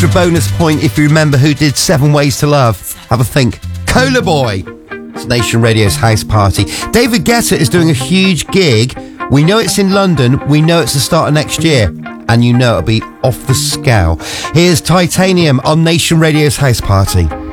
extra bonus point if you remember who did 7 Ways to Love. Have a think. Cola Boy. It's Nation Radio's house party. David Guetta is doing a huge gig. We know it's in London. We know it's the start of next year. And you know it'll be off the scale. Here's Titanium on Nation Radio's house party.